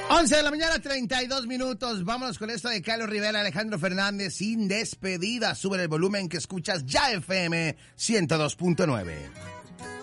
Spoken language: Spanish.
11 de la mañana, 32 minutos. Vámonos con esto de Carlos Rivera, Alejandro Fernández, sin despedida. Sube el volumen que escuchas ya FM 102.9.